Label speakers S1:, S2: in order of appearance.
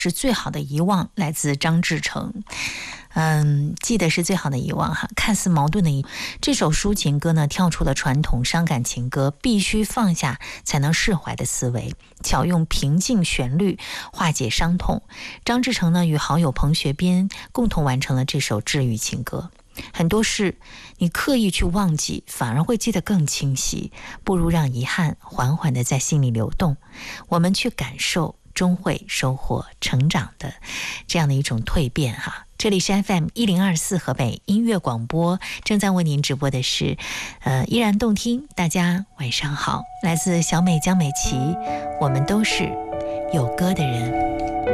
S1: 是最好的遗忘，来自张志成。记得是最好的遗忘哈，看似矛盾的这首抒情歌呢，跳出了传统伤感情歌必须放下才能释怀的思维，巧用平静旋律化解伤痛。张志成呢与好友彭学斌共同完成了这首治愈情歌。很多事你刻意去忘记，反而会记得更清晰，不如让遗憾缓缓地在心里流动，我们去感受，终会收获成长的这样的一种蜕变哈。这里是 FM1024 河北音乐广播，正在为您直播的是依然动听。大家晚上好，来自小美江美琪，我们都是有歌的人。